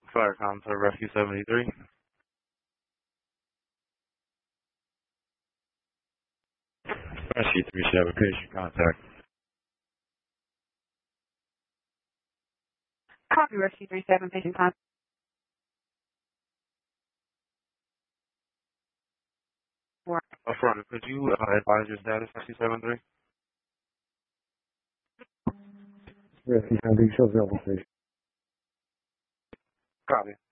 Fire Counter Rescue 73. Rescue 37, patient contact. Copy, Rescue 37, patient contact. Affirmative. Could you advise your status, Rescue 73? Rescue 73, show available station. Copy.